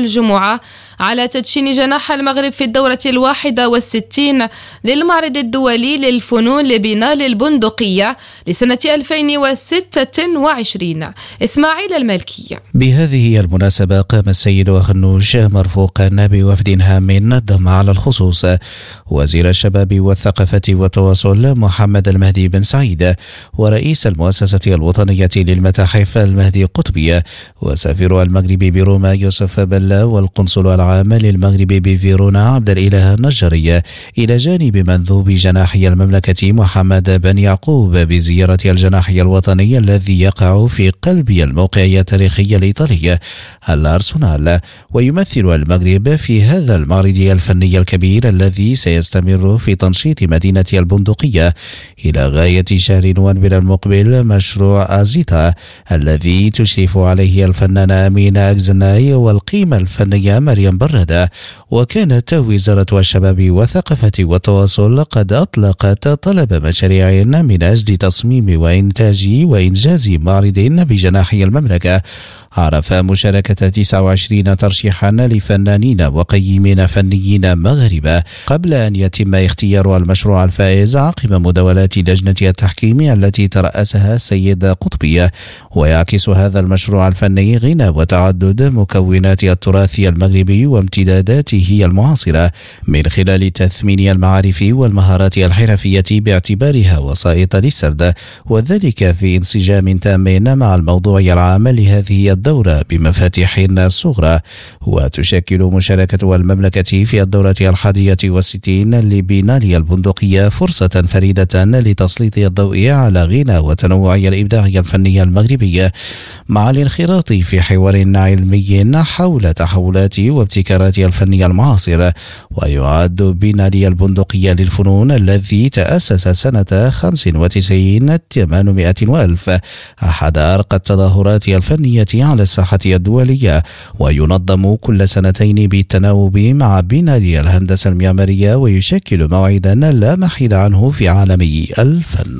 الجمعة على تدشين جناح المغرب في الدورة 61 للمعرض الدولي للفنون لبناء البندقية لسنة 2026. إسماعيل المالكي. بهذه المناسبة قام السيد وخنوش مرفوقا بوفد هام نظم على الخصوص وزير الشباب والثقافة والتواصل محمد المهدي بن سعيد، ورئيس المؤسسة الوطنية للمتاحف المهدي قطبي، وسفير المغرب بروما يوسف بلا، والقنصل العام للمغرب بفيرونا عبد الإله النجاري، إلى جانب منذوب جناحي المملكة محمد بن يعقوب بزيارة الجناحي الوطني الذي يقع في قلب الموقعية التاريخية الإيطالية الأرسنال، ويمثل المغرب في هذا المعرض الفني الكبير الذي سيستمر في تنشيط مدينة البندقية إلى غاية شهر نوفمبر المقبل مشروع أزيتا الذي تشرف عليه الفنانة أمينة أكزناي والقيمة الفنية مريم برادة. وكانت وزارة الشباب والثقافة والتواصل قد أطلقت طلب مشاريع من أجل تصميم وإنتاج وإنجاز معرض بجناحي المملكة عرف مشاركة 29 ترشيحا لفنانين وقيمين فنيين مغاربة قبل أن يتم اختيار المشروع الفائز عقب مداولات لجنة التحكيم التي ترأسها السيد قطبي. ويعكس هذا المشروع الفني غنى وتعدد مكونات التراث المغربي وامتداداته المعاصرة من خلال تثمين المعارف والمهارات الحرفية باعتبارها وسائط للسرد، وذلك في انسجام تام مع الموضوع العام لهذه الدورة بمفاتيح صغرى. وتشكل مشاركة المملكة في الدورة 61 لبناء البندقية فرصة فريدة لتسليط الضوء على غنى وتنوع الإبداع الفني المغربي مع الانخراط في حوار علمي حول تحولات وابتكارات الفن المعاصر. ويعد بناء البندقية للفنون الذي تأسس سنة 95 800 وألف أحد أرقى التظاهرات الفنية على الساحة الدولية، وينظم كل سنتين بالتناوب مع بناء الهندسة المعمارية، ويشكل موعدا لا محيد عنه في عالم الفن.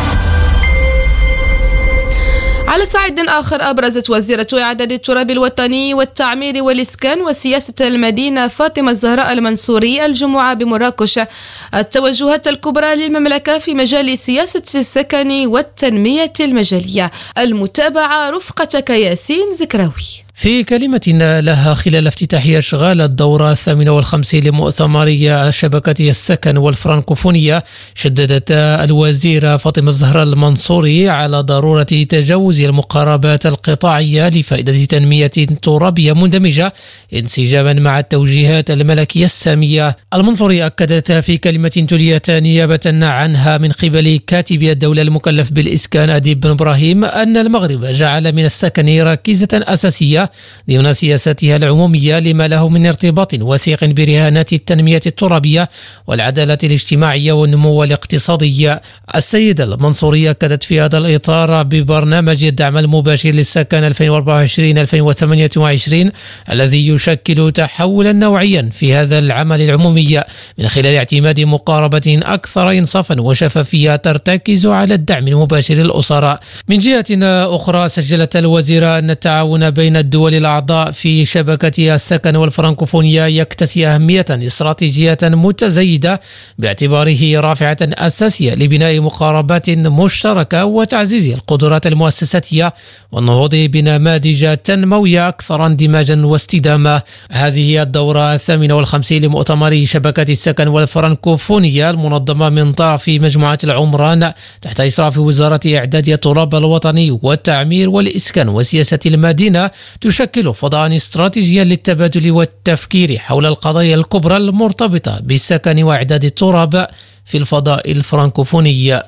على صعيد آخر، أبرزت وزيرة إعداد التراب الوطني والتعمير والإسكان وسياسة المدينة فاطمة الزهراء المنصوري الجمعة بمراكش التوجهات الكبرى للمملكة في مجال سياسة السكن والتنمية المجالية. المتابعة رفقة ياسين زكراوي. في كلمة لها خلال افتتاح أشغال الدورة 58 لمؤتمر شبكة السكن والفرنكوفونية، شددت الوزيرة فاطمة الزهراء المنصوري على ضرورة تجاوز المقاربات القطاعية لفائدة تنمية ترابية مندمجة انسجاما مع التوجيهات الملكية السامية. المنصوري أكدت في كلمة تليت نيابة عنها من قبل كاتب الدولة المكلف بالإسكان أديب بن إبراهيم أن المغرب جعل من السكن ركيزة أساسية ضمن سياساتها العمومية لما له من ارتباط وثيق برهانات التنمية الترابية والعدالة الاجتماعية والنمو الاقتصادي. السيدة المنصورية أكدت في هذا الإطار ببرنامج الدعم المباشر للسكن 2024-2028 الذي يشكل تحولا نوعيا في هذا العمل العمومي من خلال اعتماد مقاربة أكثر إنصافا وشفافية ترتكز على الدعم المباشر للأسر. من جهة أخرى، سجلت الوزيرة أن التعاون بين الدول الأعضاء في شبكة السكن والفرنكوفونية يكتسي أهمية استراتيجية متزايدة باعتباره رافعة أساسية لبناء مقاربات مشتركة وتعزيز القدرات المؤسساتية والنهوض بنماذج تنموية أكثر اندماجا واستدامة. هذه الدورة 58 لمؤتمر شبكة السكن والفرنكوفونية المنظمة من طرف مجموعة العمران تحت إشراف وزارة إعداد التراب الوطني والتعمير والإسكان وسياسة المدينة تشكل فضاء استراتيجيا للتبادل والتفكير حول القضايا الكبرى المرتبطة بالسكن وإعداد التراب في الفضاء الفرنكوفوني.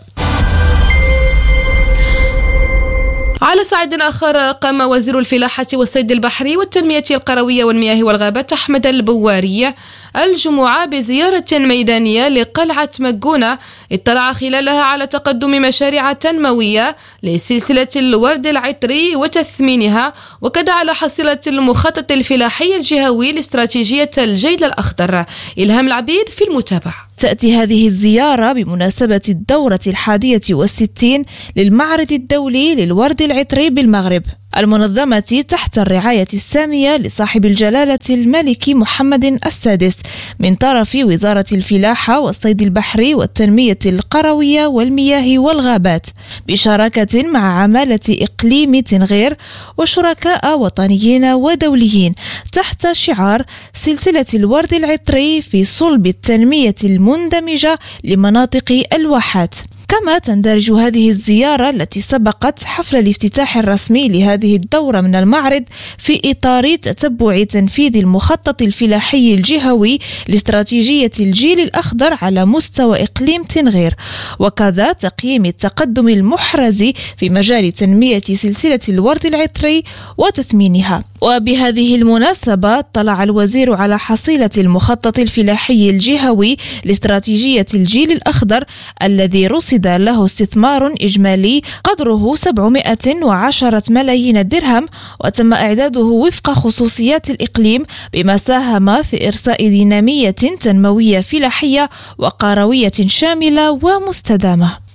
على صعيد آخر، قام وزير الفلاحة والصيد البحري والتنمية القروية والمياه والغابات أحمد البواري الجمعة بزيارة ميدانية لقلعة مجونة اطلع خلالها على تقدم مشاريع تنموية لسلسلة الورد العطري وتثمينها، وكذا على حصيلة المخطط الفلاحي الجهوي لاستراتيجية الجيل الأخضر. إلهام العبيد في المتابعة. تأتي هذه الزيارة بمناسبة الدورة 61 للمعرض الدولي للورد العطري بالمغرب، المنظمة تحت الرعاية السامية لصاحب الجلالة الملك محمد السادس من طرف وزارة الفلاحة والصيد البحري والتنمية القروية والمياه والغابات، بشراكة مع عمالة إقليم تنغير وشركاء وطنيين ودوليين، تحت شعار سلسلة الورد العطري في صلب التنمية المندمجة لمناطق الواحات. كما تندرج هذه الزيارة التي سبقت حفل الافتتاح الرسمي لهذه الدورة من المعرض في إطار تتبع تنفيذ المخطط الفلاحي الجهوي لاستراتيجية الجيل الأخضر على مستوى إقليم تنغير، وكذا تقييم التقدم المحرز في مجال تنمية سلسلة الورد العطري وتثمينها. وبهذه المناسبة طلع الوزير على حصيلة المخطط الفلاحي الجهوي لاستراتيجية الجيل الأخضر الذي رصد له استثمار إجمالي قدره 710 ملايين درهم، وتم إعداده وفق خصوصيات الإقليم بما ساهم في إرساء دينامية تنموية فلاحية وقروية شاملة ومستدامة.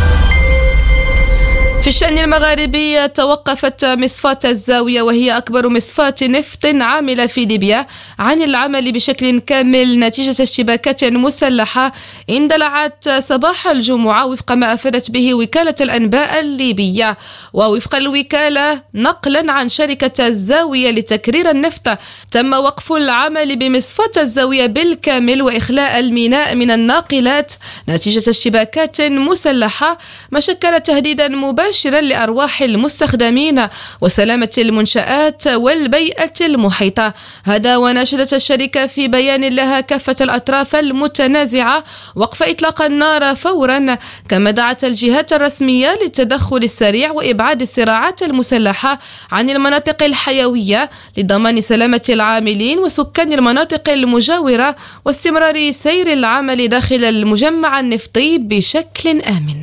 في الشأن المغاربي توقفت مصفاة الزاوية، وهي أكبر مصفاة نفط عاملة في ليبيا، عن العمل بشكل كامل نتيجة اشتباكات مسلحة اندلعت صباح الجمعة وفق ما أفادت به وكالة الأنباء الليبية. ووفق الوكالة نقلا عن شركة الزاوية لتكرير النفط، تم وقف العمل بمصفاة الزاوية بالكامل وإخلاء الميناء من الناقلات نتيجة اشتباكات مسلحة، ما شكل تهديدا مباشرا لأرواح المستخدمين وسلامة المنشآت والبيئة المحيطة. هذا وناشدت الشركة في بيان لها كافة الأطراف المتنازعة وقف إطلاق النار فورا، كما دعت الجهات الرسمية للتدخل السريع وإبعاد الصراعات المسلحة عن المناطق الحيوية لضمان سلامة العاملين وسكان المناطق المجاورة واستمرار سير العمل داخل المجمع النفطي بشكل آمن.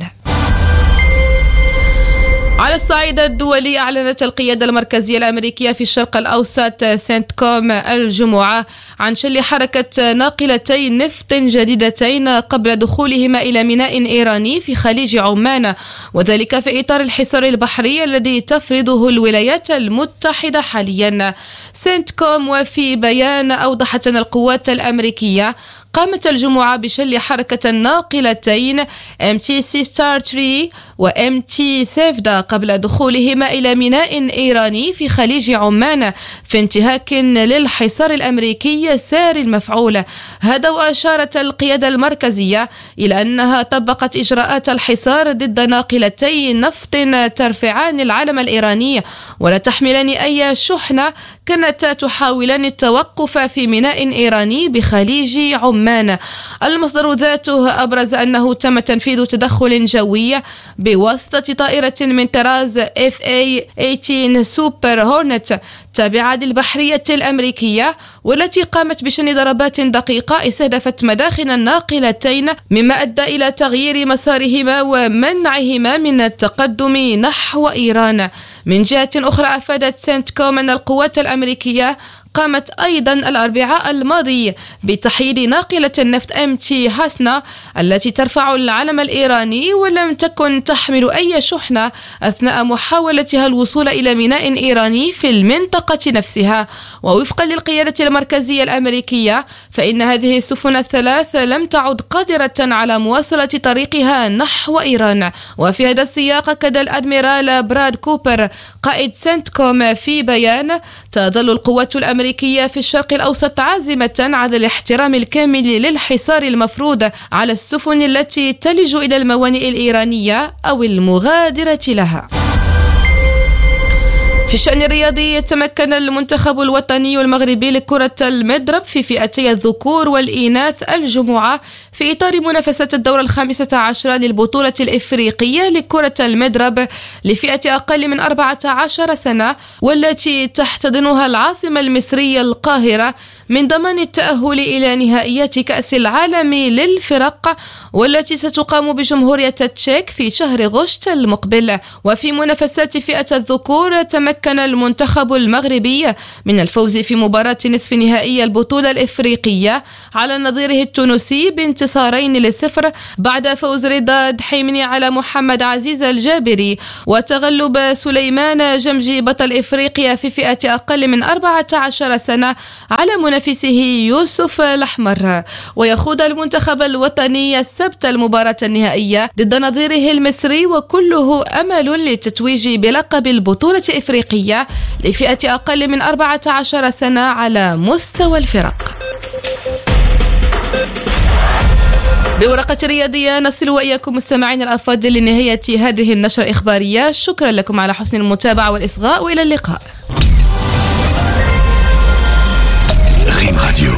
على الصعيد الدولي، أعلنت القيادة المركزية الأمريكية في الشرق الأوسط سنت كوم الجمعة عن شل حركة ناقلتي نفط جديدتين قبل دخولهما إلى ميناء إيراني في خليج عمان، وذلك في إطار الحصار البحري الذي تفرضه الولايات المتحدة حاليا. سنت كوم وفي بيان أوضحت أن القوات الأمريكية قامت الجمعة بشل حركة الناقلتين MTC Star 3 و MT سيفدا قبل دخولهما إلى ميناء إيراني في خليج عمان في انتهاك للحصار الأمريكي ساري المفعول. هذا وأشارت القيادة المركزية إلى أنها طبقت إجراءات الحصار ضد ناقلتي نفط ترفعان العلم الإيراني ولا تحملان أي شحنة كانت تحاولان التوقف في ميناء إيراني بخليج عمان. المصدر ذاته أبرز أنه تم تنفيذ تدخل جوي بواسطة طائرة من طراز FA-18 سوبر هورنت تابعة للبحرية الأمريكية، والتي قامت بشن ضربات دقيقة استهدفت مداخن الناقلتين، مما أدى إلى تغيير مسارهما ومنعهما من التقدم نحو إيران. من جهة أخرى، أفادت سنت كوم أن القوات الأمريكية قامت أيضا الأربعاء الماضي بتحييد ناقلة النفط MT هاسنا التي ترفع العلم الإيراني ولم تكن تحمل أي شحنة أثناء محاولتها الوصول إلى ميناء إيراني في المنطقة نفسها. ووفقا للقيادة المركزية الأمريكية، فإن هذه السفن الثلاث لم تعد قادرة على مواصلة طريقها نحو إيران. وفي هذا السياق أكد الأدميرال براد كوبر قائد سنت كوم في بيان: تظل القوات الأمريكية في الشرق الأوسط عازمة على الاحترام الكامل للحصار المفروض على السفن التي تلج إلى الموانئ الإيرانية أو المغادرة لها. في الشأن الرياضي، تمكن المنتخب الوطني المغربي لكرة المضرب في فئتي الذكور والإناث الجمعة في إطار منافسة الدورة 15 للبطولة الإفريقية لكرة المضرب لفئة أقل من 14 سنة، والتي تحتضنها العاصمة المصرية القاهرة، من ضمان التأهل إلى نهائيات كأس العالم للفرق، والتي ستقام بجمهورية التشيك في شهر غشت المقبل. وفي منافسات فئة الذكور، تمكن تمكن المنتخب المغربي من الفوز في مباراة نصف نهائي البطولة الإفريقية على نظيره التونسي ب2-0 بعد فوز رضا دحيمني على محمد عزيز الجابري وتغلب سليمان جمجي بطل إفريقيا في فئة أقل من 14 سنة على منافسه يوسف الأحمر. ويخوض المنتخب الوطني السبت المباراة النهائية ضد نظيره المصري وكله أمل للتتويج بلقب البطولة الإفريقية لفئة أقل من 14 سنة على مستوى الفرق. بورقة رياضية نصل وإياكم مستمعين الأفاضل لنهاية هذه النشرة الإخبارية. شكرا لكم على حسن المتابعة والإصغاء وإلى اللقاء. ريم راديو.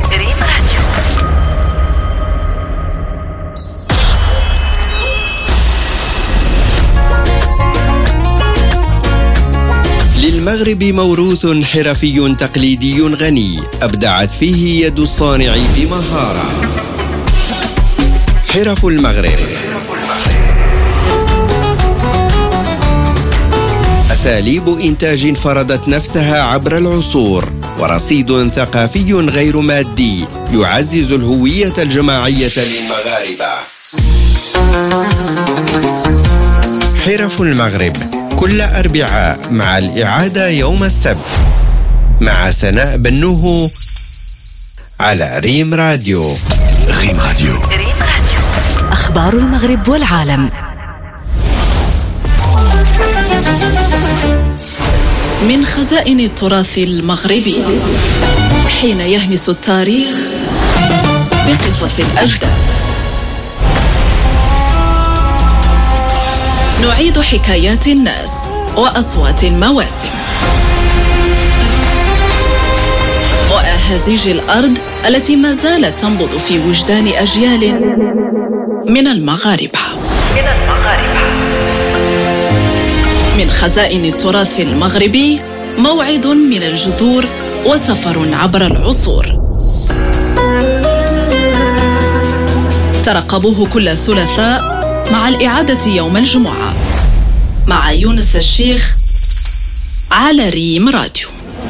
للمغرب موروث حرفي تقليدي غني أبدعت فيه يد الصانع بمهارة. حرف المغرب، أساليب إنتاج فرضت نفسها عبر العصور ورصيد ثقافي غير مادي يعزز الهوية الجماعية للمغاربة. حرف المغرب كل أربعاء مع الإعادة يوم السبت مع سناء بنوه على ريم راديو. ريم راديو، أخبار المغرب والعالم. من خزائن التراث المغربي حين يهمس التاريخ بقصص الأجداد، نعيد حكايات الناس وأصوات المواسم وأهازيج الأرض التي ما زالت تنبض في وجدان أجيال من المغاربة. من خزائن التراث المغربي موعد من الجذور وسفر عبر العصور. ترقبوه كل ثلاثاء مع الإعادة يوم الجمعة مع يونس الشيخ على ريم راديو.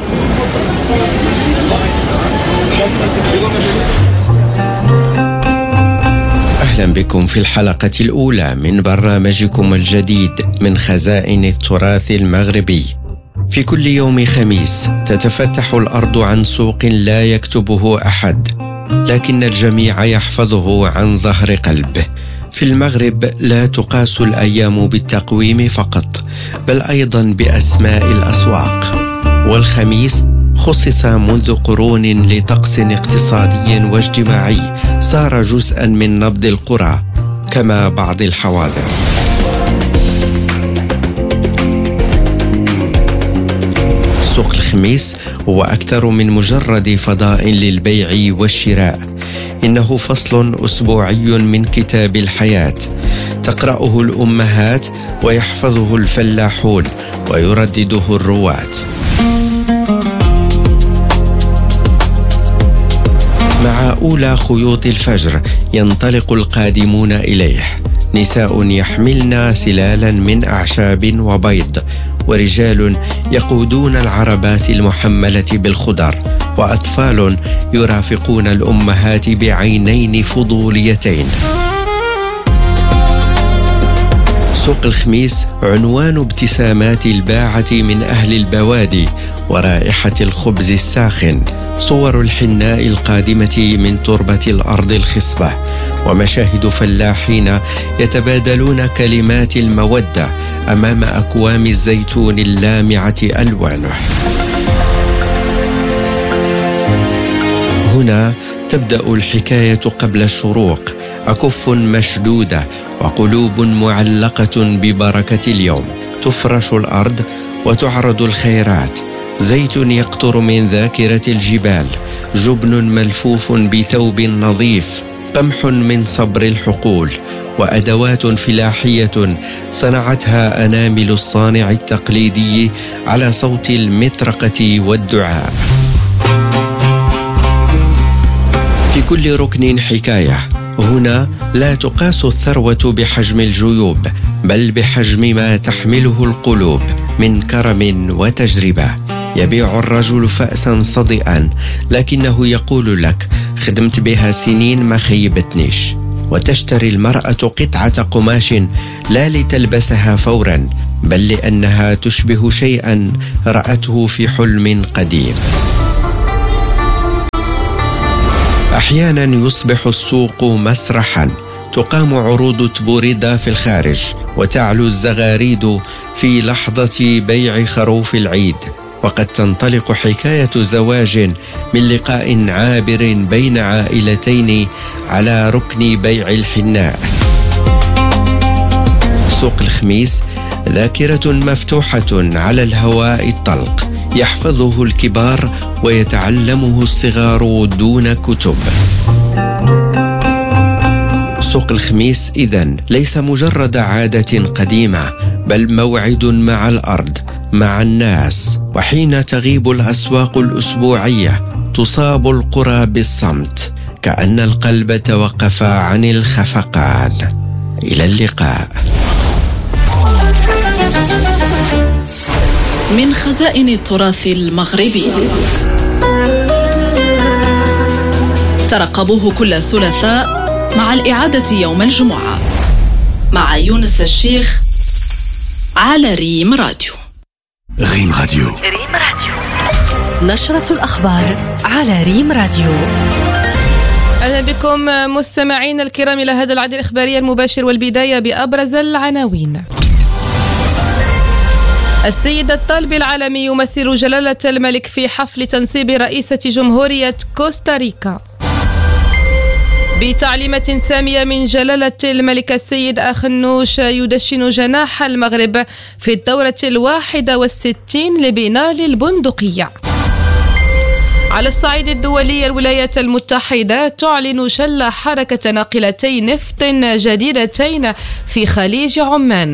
أهلا بكم في الحلقة الأولى من برنامجكم الجديد من خزائن التراث المغربي. في كل يوم خميس تتفتح الأرض عن سوق لا يكتبه أحد، لكن الجميع يحفظه عن ظهر قلب. في المغرب لا تقاس الأيام بالتقويم فقط، بل أيضا بأسماء الأسواق. والخميس خصص منذ قرون لطقس اقتصادي واجتماعي صار جزءا من نبض القرى كما بعض الحواضر. سوق الخميس هو أكثر من مجرد فضاء للبيع والشراء، إنه فصل أسبوعي من كتاب الحياة تقرأه الأمهات ويحفظه الفلاحون ويردده الرواة. مع أولى خيوط الفجر ينطلق القادمون إليه، نساء يحملن سلالا من أعشاب وبيض، ورجال يقودون العربات المحملة بالخضر، وأطفال يرافقون الأمهات بعينين فضوليتين. سوق الخميس عنوان ابتسامات الباعة من أهل البوادي ورائحة الخبز الساخن، صور الحناء القادمة من تربة الأرض الخصبة، ومشاهد فلاحين يتبادلون كلمات المودة أمام أكوام الزيتون اللامعة ألوانه. هنا تبدأ الحكاية قبل الشروق، أكف مشدودة وقلوب معلقة ببركة اليوم. تفرش الأرض وتعرض الخيرات، زيت يقطر من ذاكرة الجبال، جبن ملفوف بثوب نظيف، قمح من صبر الحقول، وأدوات فلاحية صنعتها أنامل الصانع التقليدي على صوت المطرقة والدعاء. في كل ركن حكاية. هنا لا تقاس الثروة بحجم الجيوب، بل بحجم ما تحمله القلوب من كرم وتجربة. يبيع الرجل فأسا صدئا، لكنه يقول لك خدمت بها سنين ما خيبتنيش. وتشتري المرأة قطعة قماش لا لتلبسها فورا، بل لأنها تشبه شيئا رأته في حلم قديم. أحيانا يصبح السوق مسرحا، تقام عروض تبوريدا في الخارج، وتعلو الزغاريد في لحظة بيع خروف العيد. وقد تنطلق حكاية زواج من لقاء عابر بين عائلتين على ركن بيع الحناء. سوق الخميس ذاكرة مفتوحة على الهواء الطلق، يحفظه الكبار ويتعلمه الصغار دون كتب. سوق الخميس إذن ليس مجرد عادة قديمة، بل موعد مع الأرض، مع الناس. وحين تغيب الأسواق الأسبوعية تصاب القرى بالصمت، كأن القلب توقف عن الخفقان. إلى اللقاء. من خزائن التراث المغربي، ترقبوه كل ثلاثاء مع الإعادة يوم الجمعة مع يونس الشيخ على ريم راديو. ريم راديو، نشرة الأخبار على ريم راديو. أهلا بكم مستمعين الكرام إلى هذا العدد الإخباري المباشر، والبداية بأبرز العناوين. السيد الطالب العالمي يمثل جلالة الملك في حفل تنصيب رئيسة جمهورية كوستاريكا. بتعليمة سامية من جلالة الملك السيد أخنوش يدشن جناح المغرب في الدورة 61 لبناء البندقية. على الصعيد الدولي، الولايات المتحدة تعلن شل حركة ناقلتي نفط جديدتين في خليج عمان.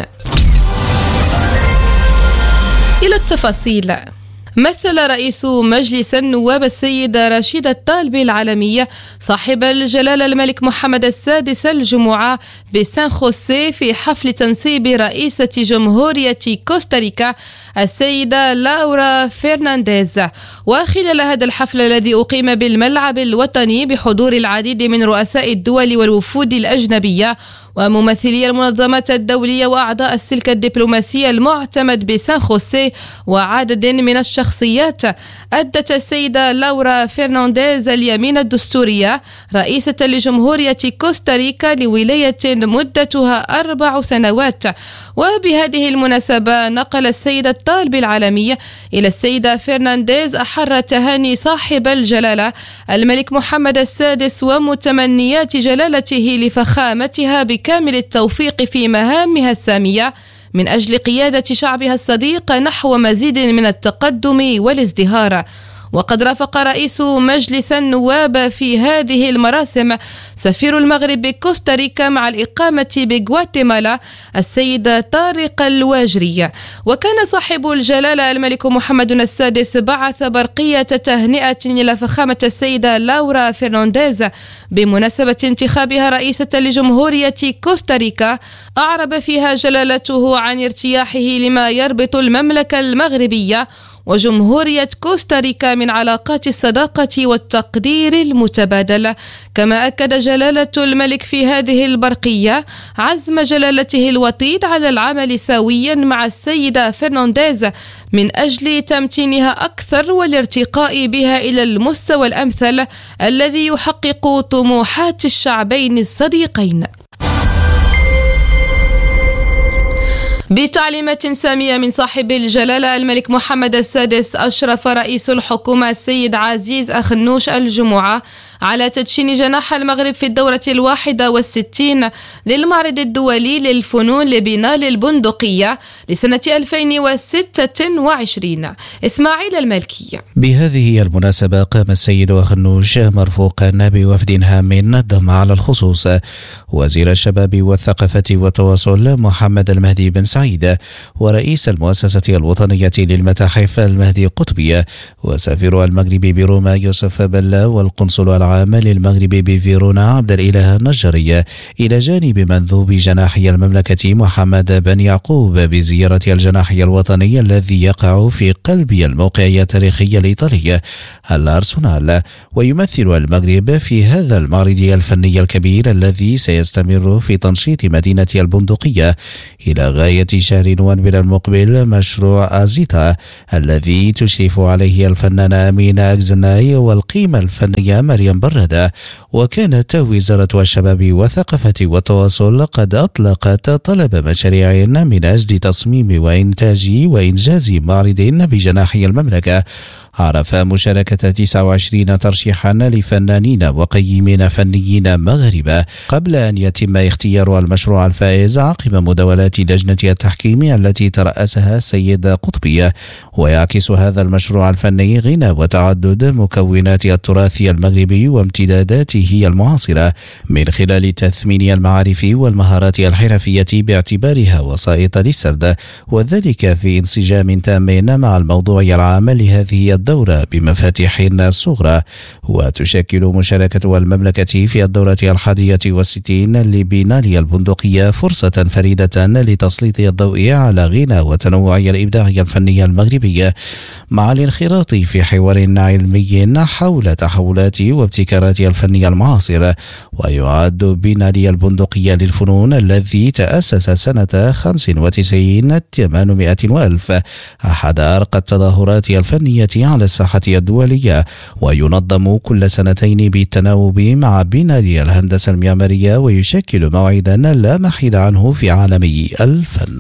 إلى التفاصيل. مثل رئيس مجلس النواب السيد رشيد الطالب العالمي صاحب الجلالة الملك محمد السادس الجمعة بسان خوسيه في حفل تنصيب رئيسة جمهورية كوستاريكا السيدة لورا فرنانديز. وخلال هذا الحفل الذي أقيم بالملعب الوطني بحضور العديد من رؤساء الدول والوفود الأجنبية وممثلي المنظمات الدولية وأعضاء السلك الدبلوماسي المعتمد بسان خوسيه وعدد من الشخصيات، أدت السيدة لورا فرنانديز اليمين الدستورية رئيسة لجمهورية كوستاريكا لولاية مدتها 4 سنوات. وبهذه المناسبة نقل السيد الطالب العالمي إلى السيدة فرنانديز أحر تهاني صاحب الجلالة الملك محمد السادس ومتمنيات جلالته لفخامتها بكامل التوفيق في مهامها السامية من أجل قيادة شعبها الصديق نحو مزيد من التقدم والازدهار. وقد رافق رئيس مجلس النواب في هذه المراسم سفير المغرب بكوستاريكا مع الإقامة بغواتيمالا السيد طارق الواجري. وكان صاحب الجلالة الملك محمد السادس بعث برقية تهنئة إلى فخامة السيدة لورا فرنانديز بمناسبة انتخابها رئيسة لجمهورية كوستاريكا، أعرب فيها جلالته عن ارتياحه لما يربط المملكة المغربية وجمهورية كوستاريكا من علاقات الصداقة والتقدير المتبادل. كما أكد جلالة الملك في هذه البرقية عزم جلالته الوطيد على العمل سويا مع السيدة فرنانديز من أجل تمتينها أكثر والارتقاء بها إلى المستوى الأمثل الذي يحقق طموحات الشعبين الصديقين. بتعليمة سامية من صاحب الجلالة الملك محمد السادس، أشرف رئيس الحكومة السيد عزيز أخنوش الجمعة على تدشين جناح المغرب في الدورة 61 للمعرض الدولي للفنون لبناء البندقية لسنة 2026. إسماعيل المالكي. بهذه المناسبة قام السيد أخنوش مرفوقا بوفد هام ضم على الخصوص وزير الشباب والثقافة والتواصل محمد المهدي بن سعيد، ورئيس المؤسسة الوطنية للمتاحف المهدي قطبي، وسفير المغرب بروما يوسف بلا، والقنصل العام العام للمغرب بفيرونا عبد الإله النجاري إلى جانب مندوب جناحي المملكة محمد بن يعقوب بزيارة الجناحي الوطني الذي يقع في قلب الموقعية التاريخية الإيطالية الأرسنال. ويمثل المغرب في هذا المعرض الفني الكبير الذي سيستمر في تنشيط مدينة البندقية إلى غاية شهر نوفمبر المقبل مشروع أزيتا الذي تشرف عليه الفنانة أمينة أكزناي والقيمة الفنية مريم برادة. وكانت وزارة الشباب والثقافة والتواصل قد أطلقت طلب مشاريع من أجل تصميم وإنجاز معرض بجناحي المملكة عرف مشاركة 29 ترشيحا لفنانين وقيمين فنيين مغاربة قبل أن يتم اختيار المشروع الفائز عقب مداولات لجنة التحكيم التي ترأسها السيد قطبي. ويعكس هذا المشروع الفني غنى وتعدد مكونات التراث المغربي وامتداداته المعاصرة من خلال تثمين المعارف والمهارات الحرفية باعتبارها وسائط للسرد، وذلك في انسجام تام مع الموضوع العام لهذه الدورة بمفاتيح صغرى. وتشكل مشاركة المملكة في الدورة 61 لبناء البندقية فرصة فريدة لتسليط الضوء على غنى وتنوع الإبداع الفني المغربي مع الانخراط في حوار علمي حول تحولات وابتكارات الفن المعاصر. ويعد بناء البندقية للفنون الذي تأسس سنة 95 800 وألف أحد أرقى التظاهرات الفنية على الساحة الدولية، وينظم كل سنتين بالتناوب مع بناء الهندسة المعمارية، ويشكل موعدا لا محيد عنه في عالم الفن.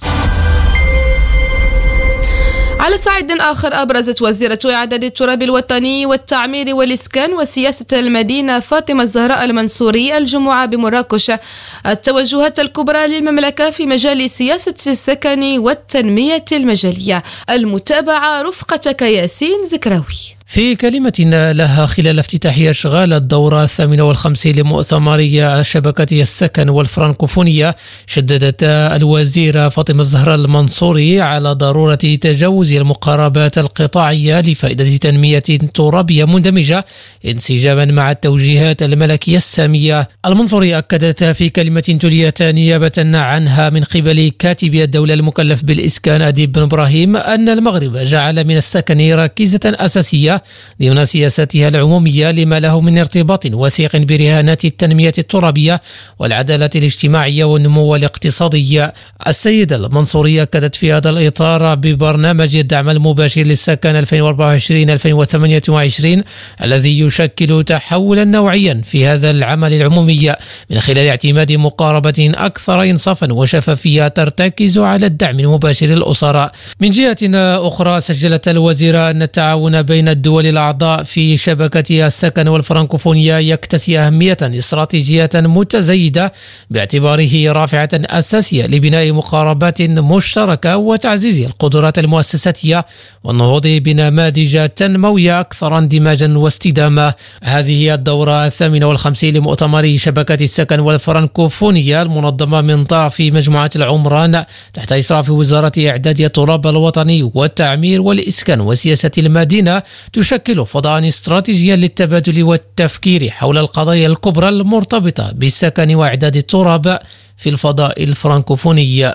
على صعيد آخر، أبرزت وزيرة إعداد التراب الوطني والتعمير والإسكان وسياسة المدينة فاطمة الزهراء المنصوري الجمعة بمراكش التوجهات الكبرى للمملكة في مجال سياسة السكن والتنمية المجالية. المتابعة رفقة ياسين زكراوي. في كلمة لها خلال افتتاح أشغال الدورة 58 لمؤتمر شبكة السكن والفرنكوفونية، شددت الوزيرة فاطمة الزهراء المنصوري على ضرورة تجاوز المقاربات القطاعية لفائدة تنمية ترابية مندمجة انسجاما مع التوجيهات الملكية السامية. المنصوري أكدت في كلمة تليت نيابة عنها من قبل كاتب الدولة المكلف بالإسكان أديب بن إبراهيم أن المغرب جعل من السكن ركيزة أساسية ضمن سياستها العمومية لما له من ارتباط وثيق برهانات التنمية الترابية والعدالة الاجتماعية والنمو الاقتصادي. السيدة المنصورية أكدت في هذا الإطار ببرنامج الدعم المباشر للسكن 2024-2028 الذي يشكل تحولا نوعيا في هذا العمل العمومي من خلال اعتماد مقاربة أكثر إنصافا وشفافية ترتكز على الدعم المباشر للأسر. من جهة أخرى، سجلت الوزيرة أن التعاون بين الدول الأعضاء في شبكة السكن والفرنكوفونية يكتسي أهمية استراتيجية متزايدة باعتباره رافعة أساسية لبناء مقاربات مشتركة وتعزيز القدرات المؤسساتية والنهوض بنماذج تنموية أكثر اندماجا واستدامة. هذه الدورة 58 لمؤتمر شبكة السكن والفرنكوفونية المنظمة من طرف مجموعة العمران تحت إشراف وزارة إعداد التراب الوطني والتعمير والإسكان وسياسة المدينة تشكل فضاء استراتيجيا للتبادل والتفكير حول القضايا الكبرى المرتبطة بالسكن وإعداد التراب في الفضاء الفرنكوفوني.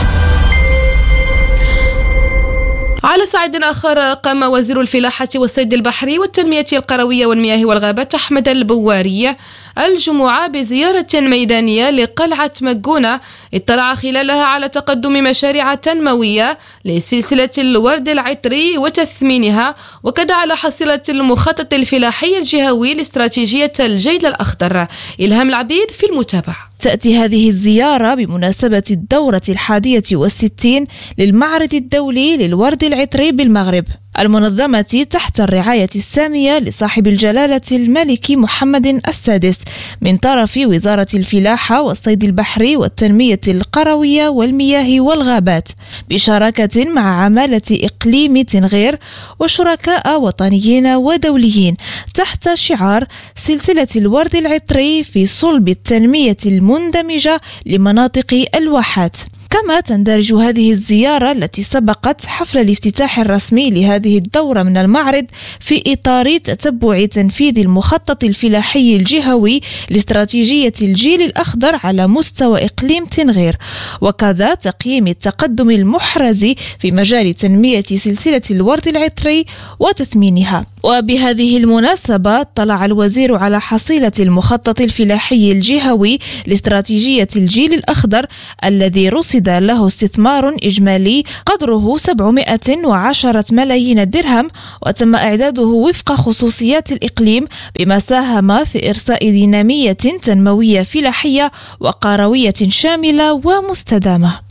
على صعيد آخر، قام وزير الفلاحة والصيد البحري والتنمية القروية والمياه والغابات أحمد البواري الجمعة بزيارة ميدانية لقلعة مجونة اطلع خلالها على تقدم مشاريع تنموية لسلسلة الورد العطري وتثمينها، وكذا على حصيلة المخطط الفلاحي الجهوي لاستراتيجية الجيل الأخضر. إلهام العبيد في المتابعة. تأتي هذه الزيارة بمناسبة الدورة 61 للمعرض الدولي للورد العطري بالمغرب المنظمة تحت الرعاية السامية لصاحب الجلالة الملك محمد السادس من طرف وزارة الفلاحة والصيد البحري والتنمية القروية والمياه والغابات بشراكة مع عمالة إقليم تنغير وشركاء وطنيين ودوليين تحت شعار سلسلة الورد العطري في صلب التنمية المندمجة لمناطق الواحات. كما تندرج هذه الزيارة التي سبقت حفل الافتتاح الرسمي لهذه الدورة من المعرض في إطار تتبع تنفيذ المخطط الفلاحي الجهوي لاستراتيجية الجيل الأخضر على مستوى إقليم تنغير، وكذا تقييم التقدم المحرز في مجال تنمية سلسلة الورد العطري وتثمينها. وبهذه المناسبة طلع الوزير على حصيلة المخطط الفلاحي الجهوي لاستراتيجية الجيل الأخضر الذي رصد له استثمار إجمالي قدره 710 ملايين درهم، وتم إعداده وفق خصوصيات الإقليم بما ساهم في إرساء دينامية تنموية فلاحية وقروية شاملة ومستدامة.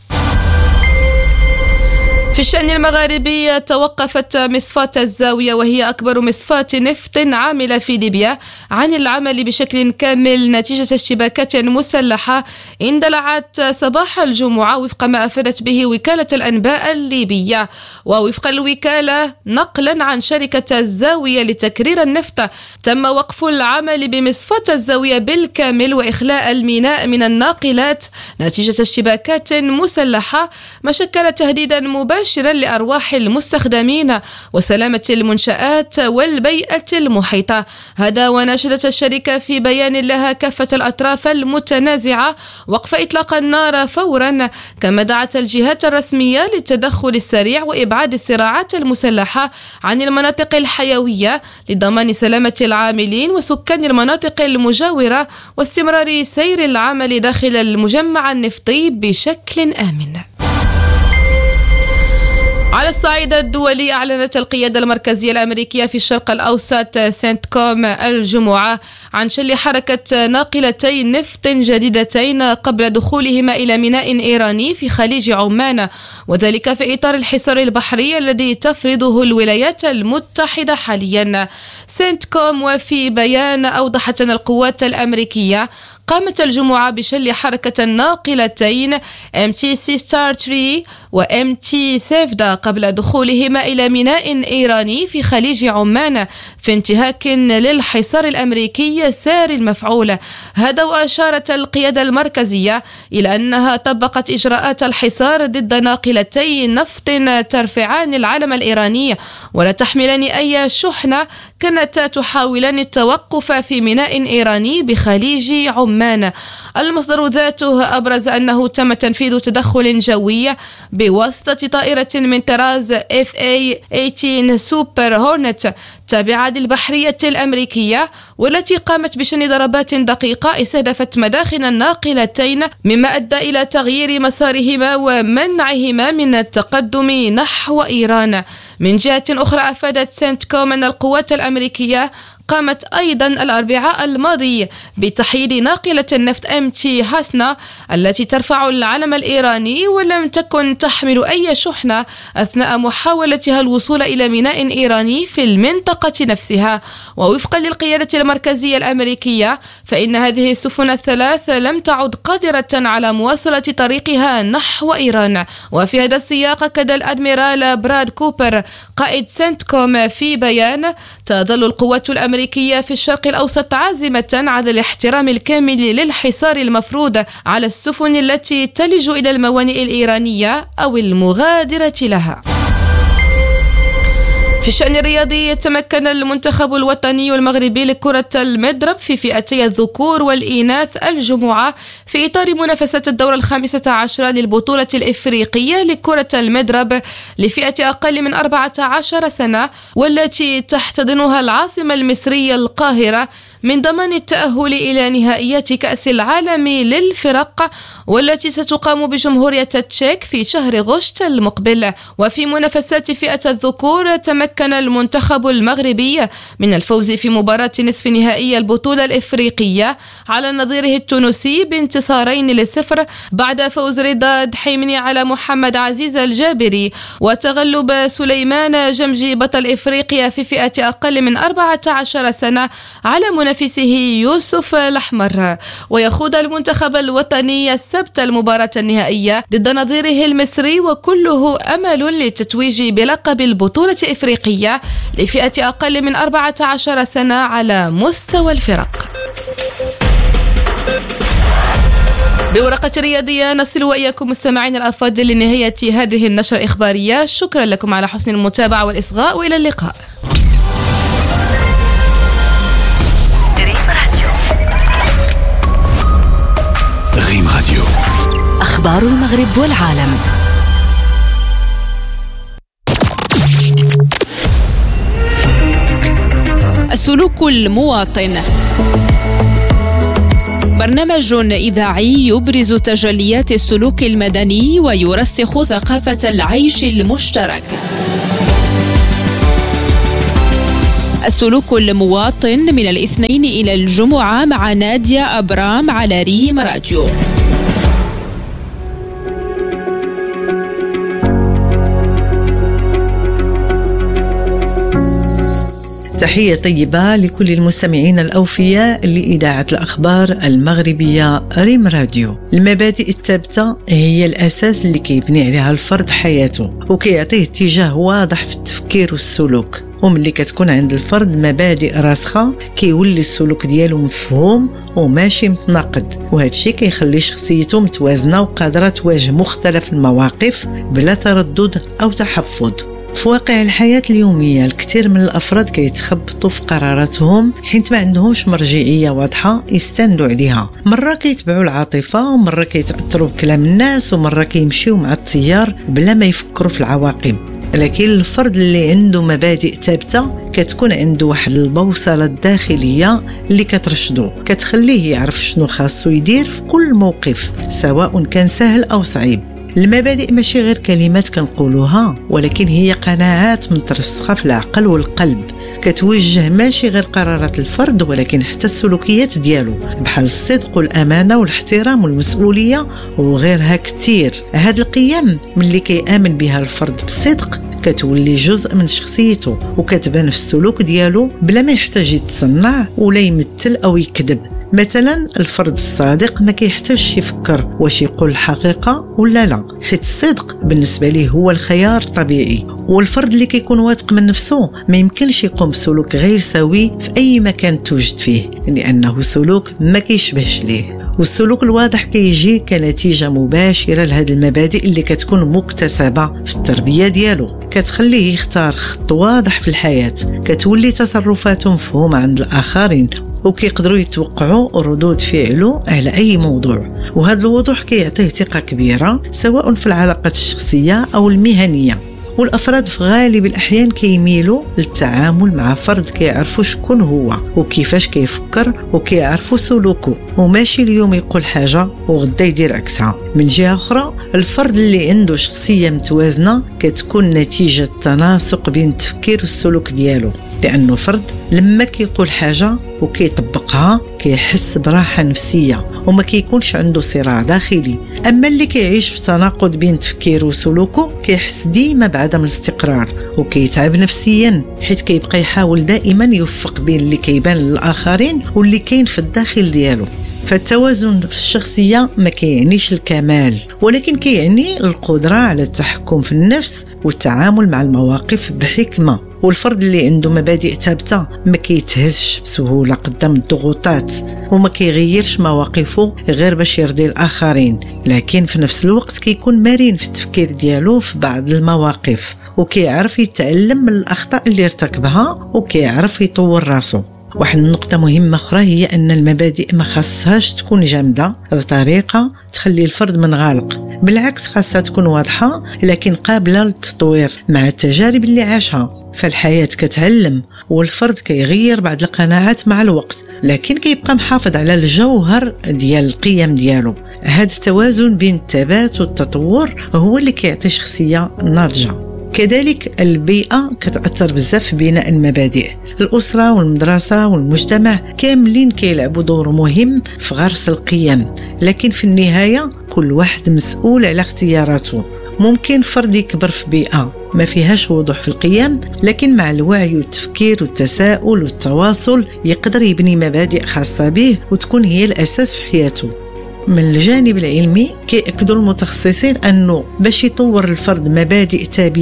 في الشأن المغاربي توقفت مصفاة الزاوية، وهي أكبر مصفاة نفط عاملة في ليبيا، عن العمل بشكل كامل نتيجة اشتباكات مسلحة اندلعت صباح الجمعة وفق ما أفادت به وكالة الأنباء الليبية. ووفق الوكالة نقلا عن شركة الزاوية لتكرير النفط، تم وقف العمل بمصفاة الزاوية بالكامل وإخلاء الميناء من الناقلات نتيجة اشتباكات مسلحة، ما شكل تهديدا مباشرا لأرواح المستخدمين وسلامة المنشآت والبيئة المحيطة. هذا وناشدت الشركة في بيان لها كافة الأطراف المتنازعة وقف إطلاق النار فورا، كما دعت الجهات الرسمية للتدخل السريع وإبعاد الصراعات المسلحة عن المناطق الحيوية لضمان سلامة العاملين وسكان المناطق المجاورة واستمرار سير العمل داخل المجمع النفطي بشكل آمن. على الصعيد الدولي، أعلنت القيادة المركزية الأمريكية في الشرق الأوسط سنت كوم الجمعة عن شل حركة ناقلتين نفط جديدتين قبل دخولهما إلى ميناء إيراني في خليج عمان، وذلك في إطار الحصار البحري الذي تفرضه الولايات المتحدة حاليا. سنت كوم وفي بيان أوضحت أن القوات الأمريكية قامت الجمعة بشل حركة الناقلتين MTC Star 3 و MT سيفدا قبل دخولهما إلى ميناء إيراني في خليج عمان في انتهاك للحصار الأمريكي ساري المفعول. هذا وأشارت القيادة المركزية إلى أنها طبقت إجراءات الحصار ضد ناقلتي نفط ترفعان العلم الإيراني ولا تحملان أي شحنة كانت تحاولان التوقف في ميناء إيراني بخليج عمان. المصدر ذاته أبرز أنه تم تنفيذ تدخل جوي بواسطة طائرة من طراز FA-18 سوبر هورنت تابعة للبحرية الأمريكية، والتي قامت بشن ضربات دقيقة استهدفت مداخن الناقلتين، مما أدى إلى تغيير مسارهما ومنعهما من التقدم نحو إيران. من جهة أخرى، أفادت سنت كوم أن القوات الأمريكية قامت أيضا الأربعاء الماضي بتحييد ناقلة النفط MT هاسنا التي ترفع العلم الإيراني ولم تكن تحمل أي شحنة أثناء محاولتها الوصول إلى ميناء إيراني في المنطقة نفسها. ووفقا للقيادة المركزية الأمريكية، فإن هذه السفن الثلاث لم تعد قادرة على مواصلة طريقها نحو إيران. وفي هذا السياق أكد الأدميرال براد كوبر قائد سنت كوم في بيان: تظل القوات الأمريكية في الشرق الأوسط عازمة على الاحترام الكامل للحصار المفروض على السفن التي تلج إلى الموانئ الإيرانية أو المغادرة لها. في الشأن الرياضي، تمكن المنتخب الوطني المغربي لكرة المضرب في فئتي الذكور والإناث الجمعة في إطار منافسات الدورة 15 للبطولة الإفريقية لكرة المضرب لفئة أقل من 14 سنة، والتي تحتضنها العاصمة المصرية القاهرة، من ضمان التأهل إلى نهائيات كأس العالم للفرق والتي ستقام بجمهورية التشيك في شهر غشت المقبل. وفي منافسات فئة الذكور، تمكن المنتخب المغربي من الفوز في مباراة نصف نهائي البطولة الإفريقية على نظيره التونسي ب2-0 بعد فوز رضا دحيمني على محمد عزيز الجابري وتغلب سليمان جمجي بطل إفريقيا في فئة أقل من 14 سنة على منافسه يوسف الأحمر. ويخوض المنتخب الوطني السبت المباراة النهائية ضد نظيره المصري، وكله أمل للتتويج بلقب البطولة الإفريقية لفئة أقل من 14 سنة على مستوى الفرق. بورقة رياضية نصل وإياكم مستمعين الأفاضل لنهاية هذه النشرة الإخبارية. شكرا لكم على حسن المتابعة والإصغاء، وإلى اللقاء. ريم راديو، أخبار المغرب والعالم. السلوك المواطن، برنامج إذاعي يبرز تجليات السلوك المدني ويرسخ ثقافة العيش المشترك. السلوك المواطن من الاثنين إلى الجمعة مع نادية أبرام على ريم راديو. تحية طيبة لكل المستمعين الأوفياء لإذاعة الأخبار المغربية ريم راديو. المبادئ الثابتة هي الأساس اللي كيبني عليها الفرد حياته وكيعطيه اتجاه واضح في التفكير والسلوك. وملي كتكون عند الفرد مبادئ راسخة كيولي السلوك ديالو مفهوم وماشي متناقض، وهذا الشيء كيخلي شخصيته متوازنة وقادرة تواجه مختلف المواقف بلا تردد أو تحفظ. في واقع الحياة اليومية الكثير من الأفراد كيتخبطوا في قراراتهم حيث ما عندهمش مرجعية واضحة يستندوا عليها. مرة كيتبعوا العاطفة، ومرة كيتأثروا بكلام الناس، ومرة كيمشيوا مع التيار بلا ما يفكروا في العواقب. لكن الفرد اللي عنده مبادئ ثابتة كتكون عنده واحد البوصلة الداخلية اللي كترشدو، كتخليه يعرف شنو خاصو يدير في كل موقف سواء كان سهل أو صعيب. المبادئ ماشي غير كلمات كنقولوها، ولكن هي قناعات مترسخة في العقل والقلب كتوجه ماشي غير قرارات الفرد ولكن حتى السلوكيات ديالو، بحال الصدق والأمانة والاحترام والمسؤولية وغيرها كتير. هاد القيم ملي كيآمن بها الفرد بالصدق كتولي جزء من شخصيته وكتبان في السلوك ديالو بلا ما يحتاج يتصنع ولا يمثل أو يكذب. مثلا الفرد الصادق ما كيحتاجش يفكر واش يقول الحقيقة ولا لا، حيت الصدق بالنسبة ليه هو الخيار الطبيعي. والفرد اللي كيكون واثق من نفسه ما يمكنش يقوم بسلوك غير سوي في أي مكان توجد فيه، لأنه سلوك ما كيشبهش ليه. والسلوك الواضح كيجي كنتيجة مباشرة لهذه المبادئ اللي كتكون مكتسبة في التربية ديالو، كتخليه يختار خط واضح في الحياة، كتولي تصرفاته مفهومة عند الآخرين وكيقدروا يتوقعوا ردود فعله على أي موضوع. وهذا الوضوح كيعطيه ثقة كبيرة سواء في العلاقات الشخصية أو المهنية. والأفراد في غالب الأحيان كيميلوا للتعامل مع فرد كيعرفوا شكون هو وكيفاش كيفكر وكيعرفوا سلوكه، وماشي اليوم يقول حاجة وغدا يدير عكسها. من جهة أخرى الفرد اللي عنده شخصية متوازنة كتكون نتيجة تناسق بين التفكير والسلوك ديالو، لأنه فرد لما كيقول حاجة وكيطبقها كيحس براحة نفسية وما كيكونش عنده صراع داخلي. أما اللي كيعيش في تناقض بين تفكيره وسلوكه كيحس ديما بعدم الاستقرار وكيتعب نفسيا، حيث كيبقى يحاول دائما يوفق بين اللي كيبان للآخرين واللي كاين في الداخل ديالو. فالتوازن في الشخصية ما كيعنيش الكمال، ولكن كيعني القدرة على التحكم في النفس والتعامل مع المواقف بحكمة. والفرد اللي عنده مبادئ ثابتة ما كيتهزش بسهولة قدام الضغوطات وما كيغيرش مواقفه غير باش يرضي الآخرين، لكن في نفس الوقت كيكون مرن في التفكير ديالو في بعض المواقف وكيعرف يتعلم من الأخطاء اللي ارتكبها وكيعرف يطور راسه. واحد النقطة مهمة أخرى هي أن المبادئ ما خاصهاش تكون جامدة بطريقة تخلي الفرد منغلق، بالعكس خاصها تكون واضحة لكن قابلة للتطوير مع التجارب اللي عاشها. فالحياة كتعلم والفرد كيغير بعض القناعات مع الوقت، لكن كيبقى محافظ على الجوهر ديال القيم ديالو. هذا التوازن بين الثبات والتطور هو اللي كيعطي شخصية ناضجة. كذلك البيئة كتأثر بزاف في بناء المبادئ. الأسرة والمدرسة والمجتمع كاملين كيلعبوا دور مهم في غرس القيم، لكن في النهاية كل واحد مسؤول على اختياراته. ممكن فرد يكبر في بيئة ما فيهاش وضوح في القيم، لكن مع الوعي والتفكير والتساؤل والتواصل يقدر يبني مبادئ خاصة به وتكون هي الأساس في حياته. من الجانب العلمي كيأكدوا المتخصصين أنه باش يطور الفرد مبادئ ثابتة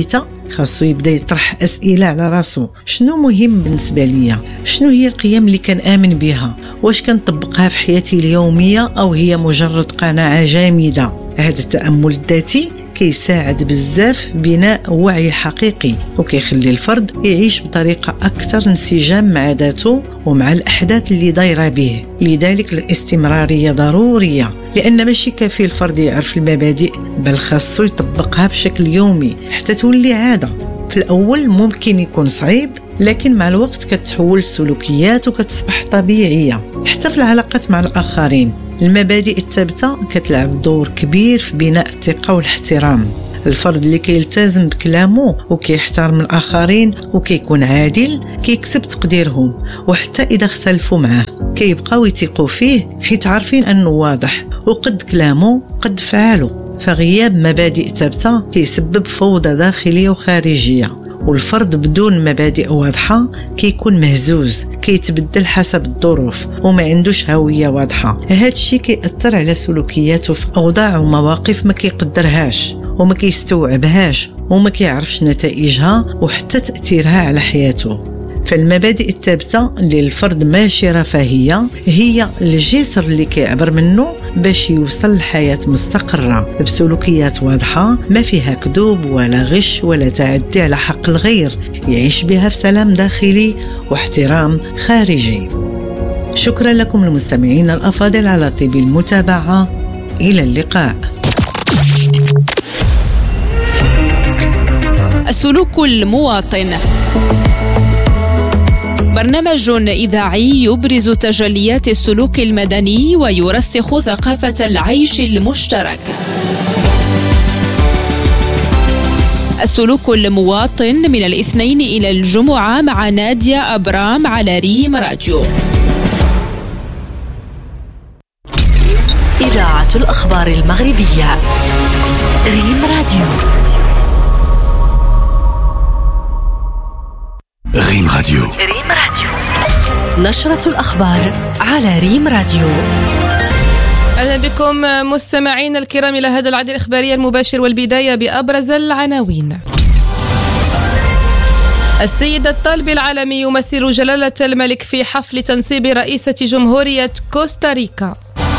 خاصو يبدا يطرح أسئلة على راسو. شنو مهم بالنسبة ليا؟ شنو هي القيم اللي كنآمن بها؟ واش كنطبقها في حياتي اليومية أو هي مجرد قناعة جامدة؟ هذا التأمل الذاتي كيساعد بزاف بناء وعي حقيقي، وكيخلي الفرد يعيش بطريقة أكثر انسجام مع ذاته ومع الأحداث اللي دايرة به. لذلك الاستمرارية ضرورية، لأن ماشي كافي الفرد يعرف المبادئ، بل خاصو يطبقها بشكل يومي حتى تولي عادة. في الأول ممكن يكون صعيب، لكن مع الوقت كتحول السلوكيات وكتصبح طبيعية. حتى في العلاقات مع الآخرين المبادئ الثابتة كتلعب دور كبير في بناء الثقة والاحترام. الفرد اللي كيلتزم بكلامه وكيحترم الآخرين وكيكون عادل كيكسب تقديرهم، وحتى إذا اختلفوا معه كيبقاو يثقوا فيه حيت عارفين أنه واضح وقد كلامه قد فعاله. فغياب مبادئ ثابتة كيسبب فوضى داخلية وخارجية، والفرد بدون مبادئ واضحة كيكون مهزوز، كيتبدل حسب الظروف وما عندوش هوية واضحة. هذا الشيء كيأثر على سلوكياته في أوضاع ومواقف ما كيقدرهاش وما كيستوعبهاش وما كيعرفش نتائجها وحتى تأثيرها على حياته. فالمبادئ الثابتة اللي الفرد ماشي رفاهية هي الجسر اللي كيعبر منه باش يوصل لحياة مستقرة بسلوكيات واضحة ما فيها كذوب ولا غش ولا تعدي على حق الغير، يعيش بها في سلام داخلي واحترام خارجي. شكرا لكم المستمعين الأفاضل على طيب المتابعة. إلى اللقاء. السلوك المواطن، برنامج إذاعي يبرز تجليات السلوك المدني ويرسخ ثقافة العيش المشترك. السلوك المواطن من الاثنين إلى الجمعة مع نادية أبرام على ريم راديو. إذاعة الأخبار المغربية، ريم راديو. ريم راديو. ريم راديو. نشرة الأخبار على ريم راديو. أهلا بكم مستمعين الكرام إلى هذا العدد الإخباري المباشر، والبداية بأبرز العناوين. السيد الطالب العالمي يمثل جلالة الملك في حفل تنصيب رئيسة جمهورية كوستاريكا.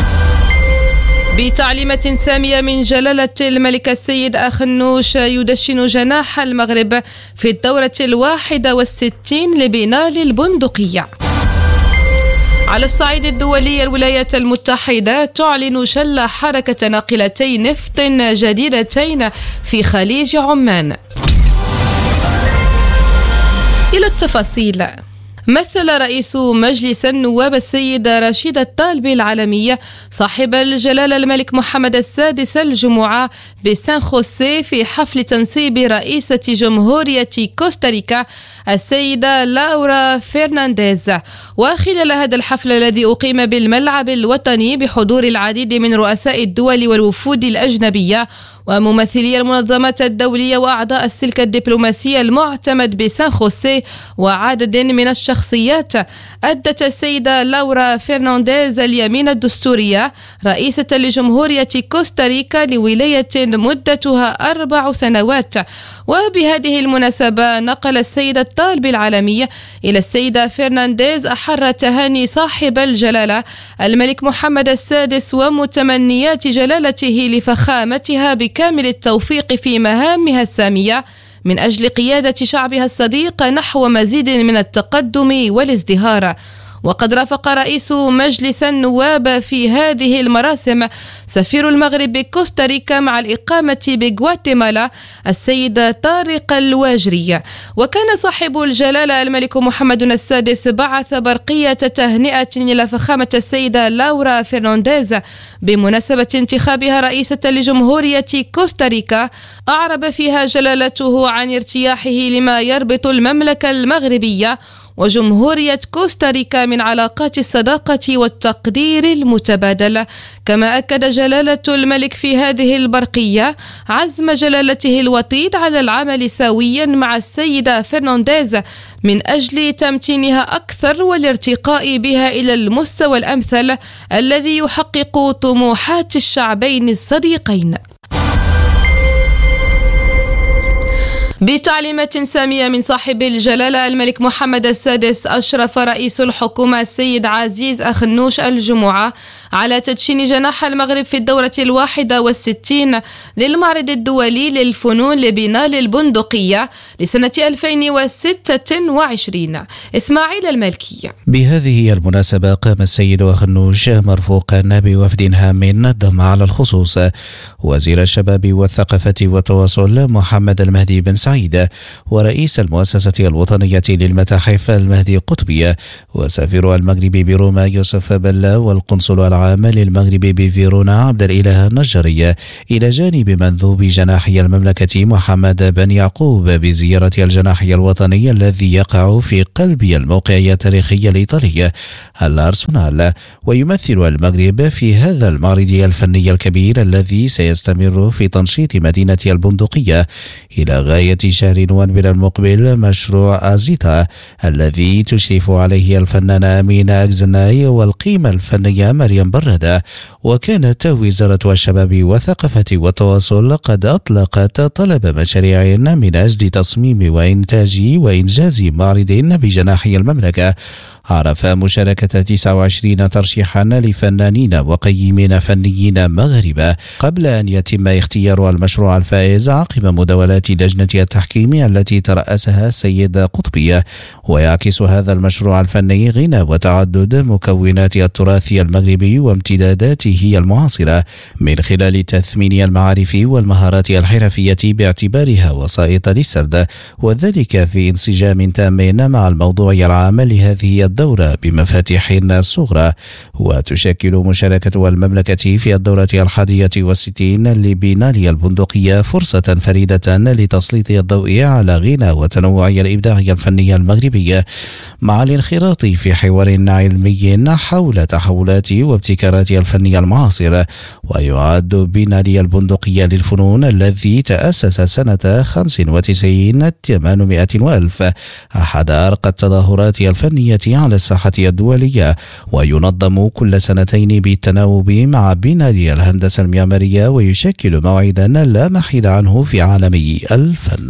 بتعليمة سامية من جلالة الملك السيد أخنوش يدشن جناح المغرب في الدورة 61 لبناء البندقية. على الصعيد الدولي، الولايات المتحدة تعلن شل حركة ناقلتي نفط جديدتين في خليج عمان. إلى التفاصيل. مثل رئيس مجلس النواب السيد رشيد الطالب العالمي صاحب الجلالة الملك محمد السادس الجمعة بسان خوسيه في حفل تنصيب رئيسة جمهورية كوستاريكا السيدة لورا فرنانديز. وخلال هذا الحفل الذي أقيم بالملعب الوطني بحضور العديد من رؤساء الدول والوفود الأجنبية وممثلي المنظمات الدولية وأعضاء السلك الدبلوماسي المعتمد بسان خوسيه وعدد من الشخصيات، أدت السيدة لورا فرنانديز اليمين الدستورية رئيسة لجمهورية كوستاريكا لولاية مدتها 4 سنوات. وبهذه المناسبة نقل السيد الطالب العالمي إلى السيدة فرنانديز أحر تهاني صاحب الجلالة الملك محمد السادس ومتمنيات جلالته لفخامتها بكامل التوفيق في مهامها السامية من أجل قيادة شعبها الصديق نحو مزيد من التقدم والازدهار. وقد رافق رئيس مجلس النواب في هذه المراسم سفير المغرب بكوستاريكا مع الإقامة بغواتيمالا السيد طارق الواجري. وكان صاحب الجلالة الملك محمد السادس بعث برقية تهنئة إلى فخامة السيدة لورا فرنانديز بمناسبة انتخابها رئيسة لجمهورية كوستاريكا، أعرب فيها جلالته عن ارتياحه لما يربط المملكة المغربية وجمهورية كوستاريكا من علاقات الصداقة والتقدير المتبادل. كما أكد جلالة الملك في هذه البرقية عزم جلالته الوطيد على العمل سويا مع السيدة فرنانديز من أجل تمتينها أكثر والارتقاء بها إلى المستوى الأمثل الذي يحقق طموحات الشعبين الصديقين. بتعليمات سامية من صاحب الجلالة الملك محمد السادس، أشرف رئيس الحكومة السيد عزيز أخنوش الجمعة على تدشين جناح المغرب في الدورة 61 للمعرض الدولي للفنون لبناء البندقية لسنة 2026. إسماعيل المالكي. بهذه المناسبة قام السيد أخنوش مرفوقا بوفد هام نظم على الخصوص وزير الشباب والثقافة والتواصل محمد المهدي بن سعيد، ورئيس المؤسسة الوطنية للمتاحف المهدي قطبي، وسفير المغرب بروما يوسف بلا، والقنصل العام للمغرب بفيرونا عبد الإله النجاري، إلى جانب مندوب جناحي المملكة محمد بن يعقوب بزيارة الجناحي الوطني الذي يقع في قلب الموقعية التاريخية الإيطالية الأرسنال، ويمثل المغرب في هذا المعرض الفني الكبير الذي سيستمر في تنشيط مدينة البندقية إلى غاية شهر نوفمبر المقبل مشروع أزيتا الذي تشرف عليه الفنانة أمينة أكزناي والقيمة الفنية مريم برادة. وكانت وزارة الشباب والثقافة والتواصل قد أطلقت طلب مشاريع من أجل تصميم وإنتاج وإنجاز معرض بجناحي المملكة عرف مشاركة 29 ترشيحا لفنانين وقيمين فنيين مغاربة قبل أن يتم اختيار المشروع الفائز عقب مداولات لجنة التحكيم التي ترأسها السيد قطبي. ويعكس هذا المشروع الفني غنى وتعدد مكونات التراث المغربي وامتداداته المعاصرة من خلال تثمين المعارف والمهارات الحرفية باعتبارها وسائط للسرد، وذلك في انسجام تام مع الموضوع العام لهذه الدورة بمفاتيح صغرى. وتشكل مشاركة المملكة في الدورة 61 لبناء البندقية فرصة فريدة لتسليط الضوء على غنى وتنوع الإبداع الفني المغربي مع الانخراط في حوار علمي حول تحولات وابتكارات الفن المعاصر. ويعد بناء البندقية للفنون الذي تأسس سنة 95 800 وألف أحد أرقى التظاهرات الفنية على الساحة الدولية، وينظم كل سنتين بالتناوب مع بناء الهندسة المعمارية، ويشكل موعدا لا محيد عنه في عالم الفن.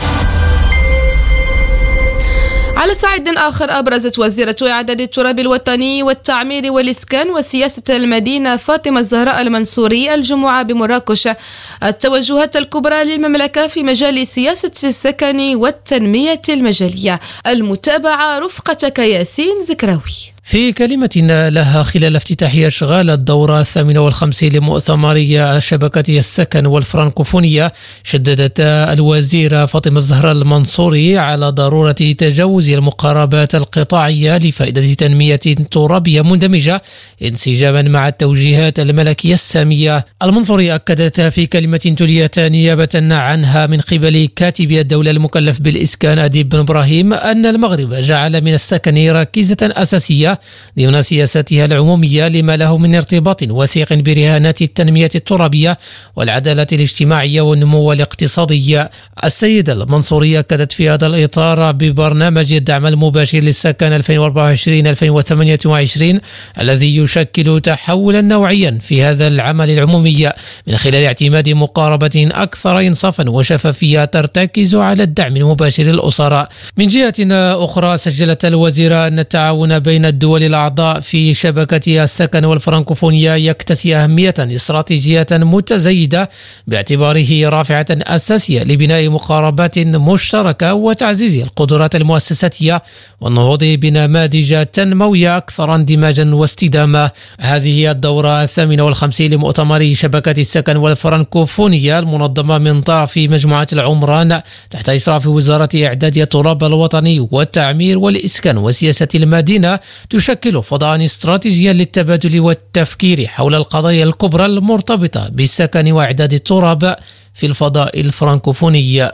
على صعيد آخر، أبرزت وزيرة إعداد التراب الوطني والتعمير والإسكان وسياسة المدينة فاطمة الزهراء المنصوري الجمعة بمراكش التوجهات الكبرى للمملكة في مجال سياسة السكن والتنمية المجالية. المتابعة رفقة ياسين زكراوي. في كلمة لها خلال افتتاح أشغال الدورة 58 لمؤتمر شبكة السكن والفرنكوفونية، شددت الوزيرة فاطمة الزهراء المنصوري على ضرورة تجاوز المقاربات القطاعية لفائدة تنمية ترابية مندمجة انسجاما مع التوجيهات الملكية السامية. المنصوري أكدت في كلمة تليت نيابة عنها من قبل كاتب الدولة المكلف بالإسكان أديب بن إبراهيم أن المغرب جعل من السكن ركيزة أساسية ضمن سياستها العمومية لما له من ارتباط وثيق برهانات التنمية الترابية والعدالة الاجتماعية والنمو الاقتصادي. السيدة المنصورية أكدت في هذا الإطار ببرنامج الدعم المباشر للسكن 2024-2028 الذي يشكل تحولا نوعيا في هذا العمل العمومي من خلال اعتماد مقاربة أكثر إنصافا وشفافية ترتكز على الدعم المباشر للأسر. من جهة أخرى، سجلت الوزيرة أن التعاون بين الدول الأعضاء في شبكة السكن والفرنكوفونية يكتسي أهمية استراتيجية متزايدة باعتباره رافعة أساسية لبناء مقاربات مشتركة وتعزيز القدرات المؤسساتية والنهوض بنماذج تنموية أكثر اندماجا واستدامة. هذه الدورة 58 لمؤتمر شبكة السكن والفرنكوفونية المنظمة من طرف مجموعة العمران تحت إشراف وزارة إعداد التراب الوطني والتعمير والإسكان وسياسة المدينة تشكل فضاء استراتيجيا للتبادل والتفكير حول القضايا الكبرى المرتبطة بالسكن وإعداد التراب في الفضاء الفرنكوفوني.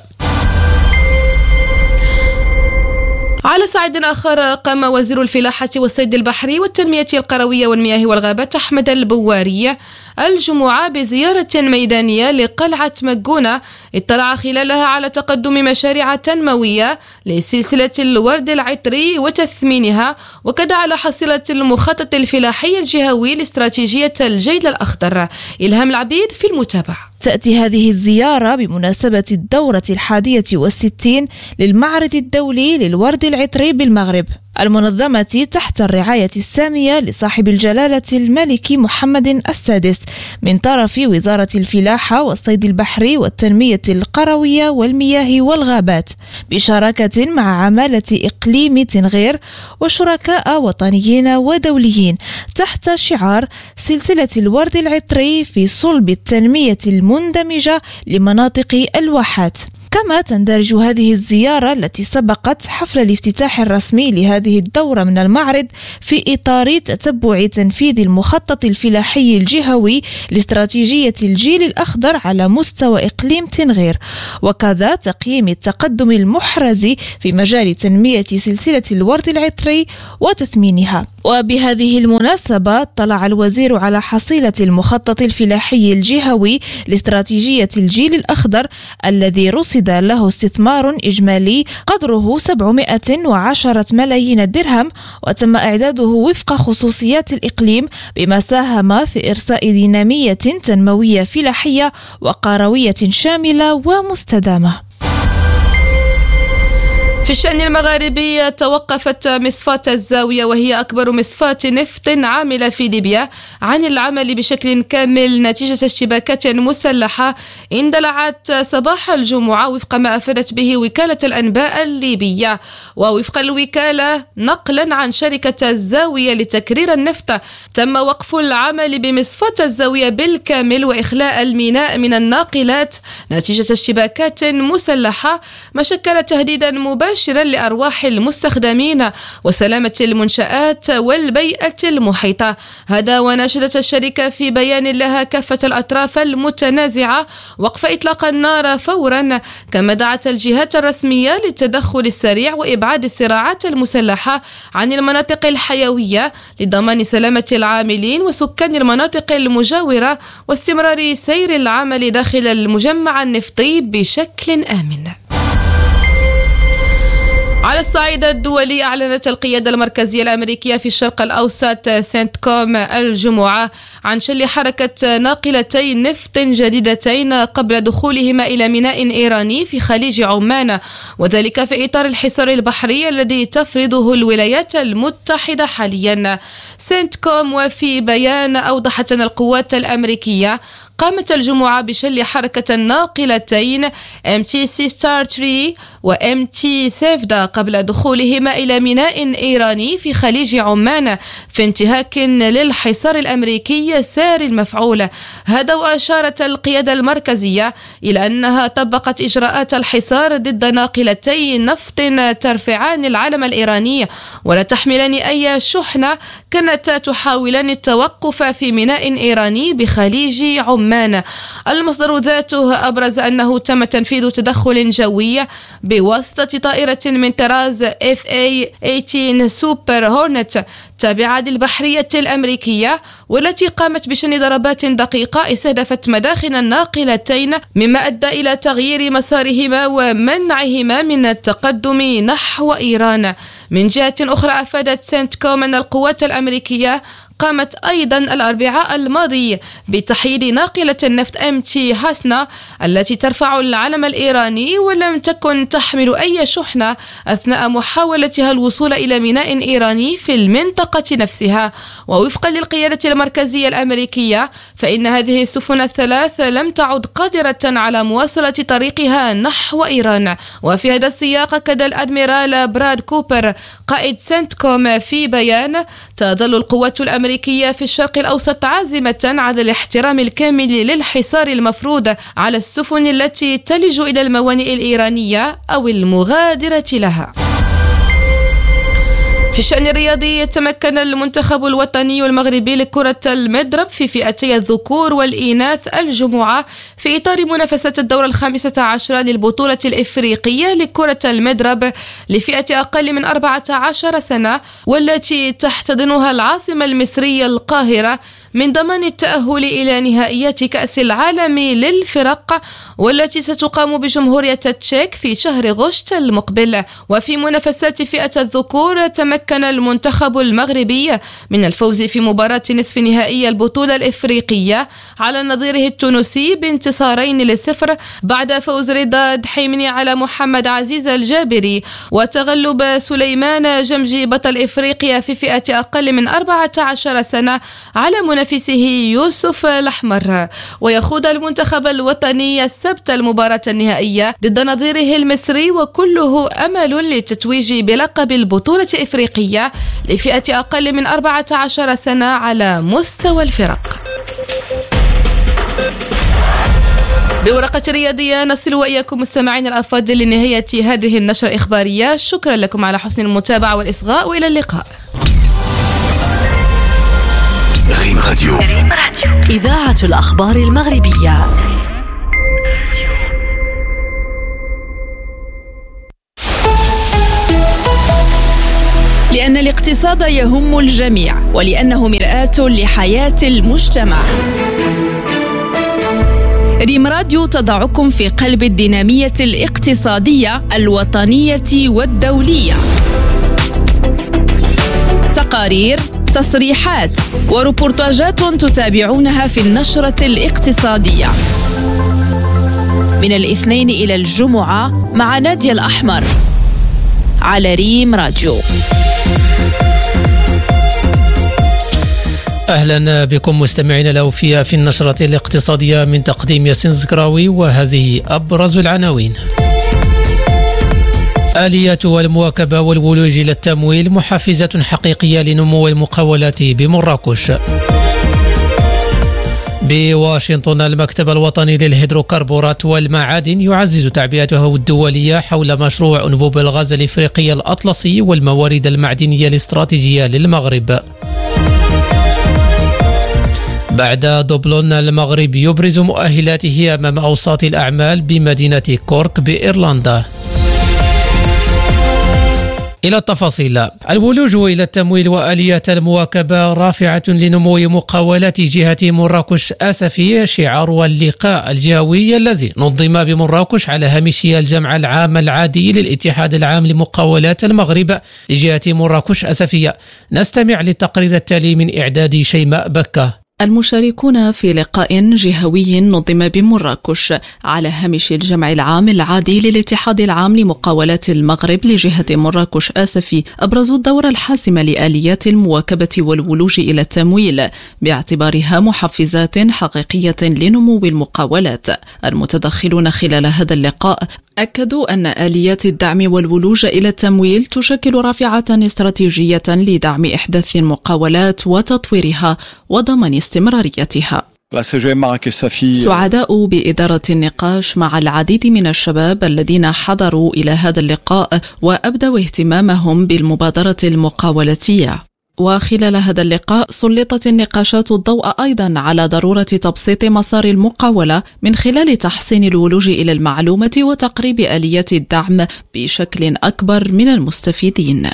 على صعيد آخر، قام وزير الفلاحة والصيد البحري والتنمية القروية والمياه والغابات أحمد البواري الجمعة بزيارة ميدانية لقلعة مجونة اطلع خلالها على تقدم مشاريع تنموية لسلسلة الورد العطري وتثمينها، وكذا على حصيلة المخطط الفلاحي الجهوي لاستراتيجية الجيل الأخضر. إلهام العبيد في المتابعة. تأتي هذه الزيارة بمناسبة الدورة 61 للمعرض الدولي للورد العطري بالمغرب، المنظمة تحت الرعاية السامية لصاحب الجلالة الملك محمد السادس من طرف وزارة الفلاحة والصيد البحري والتنمية القروية والمياه والغابات، بشراكة مع عمالة إقليم تنغير وشركاء وطنيين ودوليين، تحت شعار سلسلة الورد العطري في صلب التنمية المندمجة لمناطق الواحات. كما تندرج هذه الزيارة التي سبقت حفل الافتتاح الرسمي لهذه الدورة من المعرض في إطار تتبع تنفيذ المخطط الفلاحي الجهوي لاستراتيجية الجيل الأخضر على مستوى إقليم تنغير، وكذا تقييم التقدم المحرز في مجال تنمية سلسلة الورد العطري وتثمينها. وبهذه المناسبة طلع الوزير على حصيلة المخطط الفلاحي الجهوي لاستراتيجية الجيل الأخضر الذي رصد له استثمار إجمالي قدره 710 ملايين درهم، وتم إعداده وفق خصوصيات الإقليم، بما ساهم في إرساء دينامية تنموية فلاحية وقروية شاملة ومستدامة. في الشأن المغاربي توقفت مصفاة الزاوية، وهي أكبر مصفاة نفط عاملة في ليبيا، عن العمل بشكل كامل نتيجة اشتباكات مسلحة اندلعت صباح الجمعة، وفق ما أفادت به وكالة الأنباء الليبية. ووفق الوكالة نقلا عن شركة الزاوية لتكرير النفط، تم وقف العمل بمصفاة الزاوية بالكامل وإخلاء الميناء من الناقلات نتيجة اشتباكات مسلحة، ما شكل تهديدا مباشرا لأرواح المستخدمين وسلامة المنشآت والبيئة المحيطة. هذا وناشدت الشركة في بيان لها كافة الأطراف المتنازعة وقف إطلاق النار فورا، كما دعت الجهات الرسمية للتدخل السريع وإبعاد الصراعات المسلحة عن المناطق الحيوية لضمان سلامة العاملين وسكان المناطق المجاورة واستمرار سير العمل داخل المجمع النفطي بشكل آمن. على الصعيد الدولي، أعلنت القيادة المركزية الأمريكية في الشرق الأوسط سنتكوم الجمعة عن شل حركة ناقلتين نفط جديدتين قبل دخولهما إلى ميناء إيراني في خليج عمان، وذلك في إطار الحصار البحري الذي تفرضه الولايات المتحدة حاليا. سنتكوم وفي بيان أوضحت أن القوات الأمريكية قامت الجمعة بشل حركة الناقلتين MTC Star 3 و MT سيفدا قبل دخولهما إلى ميناء إيراني في خليج عمان في انتهاك للحصار الأمريكي ساري المفعول. هذا وأشارت القيادة المركزية إلى أنها طبقت إجراءات الحصار ضد ناقلتي نفط ترفعان العلم الإيراني ولا تحملان أي شحنة كانت تحاولان التوقف في ميناء إيراني بخليج عمان. المصدر ذاته أبرز أنه تم تنفيذ تدخل جوي بواسطة طائرة من طراز FA-18 سوبر هورنت تابعة للبحرية الأمريكية، والتي قامت بشن ضربات دقيقة استهدفت مداخن الناقلتين، مما أدى إلى تغيير مسارهما ومنعهما من التقدم نحو إيران. من جهة أخرى، أفادت سنتكوم أن القوات الأمريكية قامت أيضا الأربعاء الماضي بتحييد ناقلة النفط MT هاسنا التي ترفع العلم الإيراني ولم تكن تحمل أي شحنة أثناء محاولتها الوصول إلى ميناء إيراني في المنطقة نفسها. ووفقا للقيادة المركزية الأمريكية، فإن هذه السفن الثلاث لم تعد قادرة على مواصلة طريقها نحو إيران. وفي هذا السياق أكد الأدميرال براد كوبر قائد سنتكوم في بيان: تظل القوات الأمريكية في الشرق الأوسط عازمة على الاحترام الكامل للحصار المفروض على السفن التي تلج إلى الموانئ الإيرانية أو المغادرة لها. في الشأن الرياضي، تمكن المنتخب الوطني المغربي لكرة المضرب في فئتي الذكور والإناث الجمعة في إطار منافسة الدورة 15 للبطولة الإفريقية لكرة المضرب لفئة أقل من 14 سنة، والتي تحتضنها العاصمة المصرية القاهرة، من ضمان التأهل إلى نهائيات كأس العالم للفرق والتي ستقام بجمهورية التشيك في شهر غشت المقبل. وفي منافسات فئة الذكور تمكن المنتخب المغربي من الفوز في مباراة نصف نهائي البطولة الإفريقية على نظيره التونسي ب2-0 بعد فوز رضا دحيمني على محمد عزيز الجابري وتغلب سليمان جمجي بطل إفريقيا في فئة أقل من 14 سنة على منافسه يوسف الأحمر. ويخوض المنتخب الوطني السبت المباراة النهائية ضد نظيره المصري وكله أمل للتتويج بلقب البطولة الإفريقية لفئة أقل من 14 سنة على مستوى الفرق. بورقة رياضية نصل وإياكم مستمعين الأفاضل لنهاية هذه النشرة الإخبارية. شكرا لكم على حسن المتابعة والإصغاء وإلى اللقاء. ريم راديو، إذاعة الأخبار المغربية. لأن الاقتصاد يهم الجميع ولأنه مرآة لحياة المجتمع. ريم راديو تضعكم في قلب الدينامية الاقتصادية الوطنية والدولية. تقارير، تصريحات وريبورتاجات تتابعونها في النشرة الاقتصادية من الاثنين إلى الجمعة مع نادية الأحمر على ريم راديو. أهلا بكم مستمعينا الأوفياء في النشرة الاقتصادية من تقديم ياسين زكراوي، وهذه أبرز العناوين. آلية المواكبة والولوج إلى التمويل محفزة حقيقية لنمو المقاولات بمراكش. بواشنطن المكتب الوطني للهيدروكربورات والمعادن يعزز تعبئته الدولية حول مشروع أنبوب الغاز الإفريقي الأطلسي والموارد المعدنية الاستراتيجية للمغرب. بعد دوبلون المغرب يبرز مؤهلاته أمام أوساط الأعمال بمدينة كورك بإيرلندا. إلى التفاصيل. الولوج إلى التمويل وآليات المواكبة رافعة لنمو مقاولات جهة مراكش آسفي، شعار اللقاء الجهوي الذي نظم بمراكش على هامش الجمع العام العادي للاتحاد العام لمقاولات المغرب لجهة مراكش آسفية. نستمع للتقرير التالي من إعداد شيماء بكة. المشاركون في لقاء جهوي نظم بمراكش على هامش الجمع العام العادي للاتحاد العام لمقاولات المغرب لجهة مراكش آسفي أبرزوا الدور الحاسم لآليات المواكبة والولوج إلى التمويل باعتبارها محفزات حقيقية لنمو المقاولات. المتدخلون خلال هذا اللقاء أكدوا أن آليات الدعم والولوج إلى التمويل تشكل رافعة استراتيجية لدعم إحداث المقاولات وتطويرها وضمان استمراريتها. سعداء بإدارة النقاش مع العديد من الشباب الذين حضروا إلى هذا اللقاء وأبدوا اهتمامهم بالمبادرة المقاولاتية. وخلال هذا اللقاء سلطت النقاشات الضوء أيضا على ضرورة تبسيط مسار المقاولة من خلال تحسين الولوج إلى المعلومة وتقريب آليات الدعم بشكل أكبر من المستفيدين.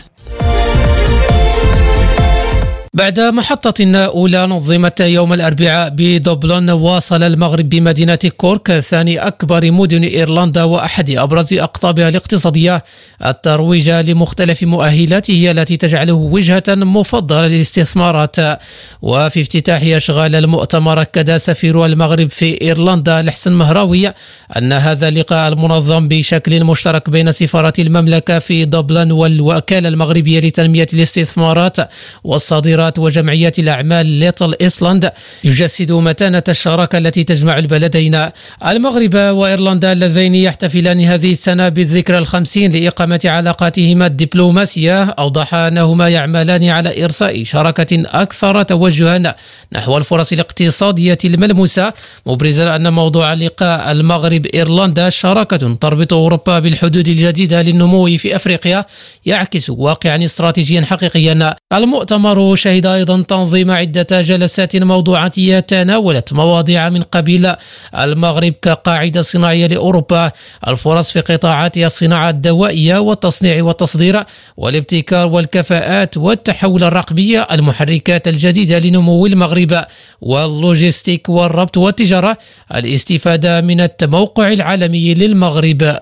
بعد محطة أولى نظمت يوم الأربعاء بدوبلون، واصل المغرب بمدينة كورك ثاني أكبر مدن إيرلندا وأحد أبرز أقطابها الاقتصادية الترويج لمختلف مؤهلاته التي تجعله وجهة مفضلة للاستثمارات. وفي افتتاح أشغال المؤتمر أكد سفير المغرب في إيرلندا الحسن مهراوي أن هذا اللقاء المنظم بشكل مشترك بين سفارة المملكة في دبلن والوكالة المغربية لتنمية الاستثمارات والصادرات وجمعية الأعمال ليتل إيسلند يجسد متانة الشراكة التي تجمع البلدين. المغرب وإيرلندا اللذين يحتفلان هذه السنة بالذكرى 50 لإقامة علاقاتهما الدبلوماسية أوضح أنهما يعملان على إرساء شراكة أكثر توجها نحو الفرص الاقتصادية الملموسة، مبرزا أن موضوع لقاء المغرب إيرلندا شراكة تربط أوروبا بالحدود الجديدة للنمو في أفريقيا يعكس واقعا استراتيجيا حقيقيا. المؤتمر شهد شهد أيضا تنظيم عدة جلسات موضوعاتية تناولت مواضيع من قبيل المغرب كقاعدة صناعية لأوروبا، الفرص في قطاعات الصناعة الدوائية والتصنيع والتصدير والابتكار والكفاءات والتحول الرقمي، المحركات الجديدة لنمو المغرب واللوجستيك والربط والتجارة، الاستفادة من الموقع العالمي للمغرب.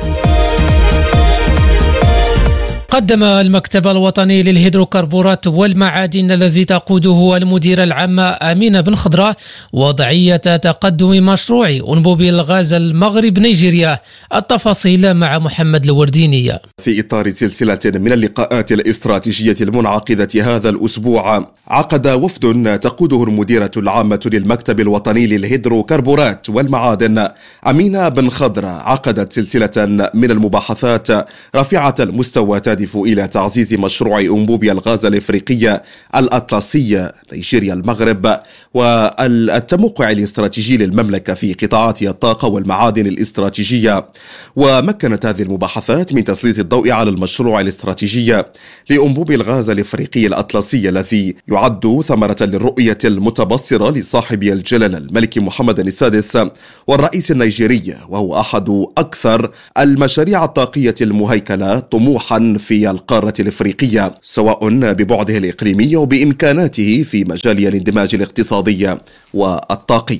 قدم المكتب الوطني للهيدروكربورات والمعادن الذي تقوده المديرة العامة أمينة بن خضرة وضعية تقدم مشروع أنبوب الغاز المغرب نيجيريا. التفاصيل مع محمد الورديني. في إطار سلسلة من اللقاءات الاستراتيجية المنعقدة هذا الأسبوع، عقد وفد تقوده المديرة العامة للمكتب الوطني للهيدروكربورات والمعادن أمينة بن خضرة عقدت سلسلة من المباحثات رفيعة المستوى تهدف إلى تعزيز مشروع أنبوب الغاز الإفريقية الأطلسية نيجيريا المغرب والتموقع الاستراتيجي للمملكة في قطاعات الطاقة والمعادن الاستراتيجية. ومكنت هذه المباحثات من تسليط الضوء على المشروع الاستراتيجي لأنبوب الغاز الإفريقي الأطلسي الذي يعد ثمرة للرؤية المتبصرة لصاحب الجلالة الملك محمد السادس والرئيس النيجيري، وهو أحد أكثر المشاريع الطاقية المهيكلة طموحا في القارة الإفريقية، سواء ببعده الإقليمي وبإمكاناته في مجال الاندماج الاقتصادي والطاقي.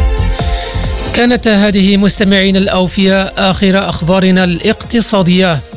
كانت هذه مستمعين الأوفياء آخر أخبارنا الاقتصادية.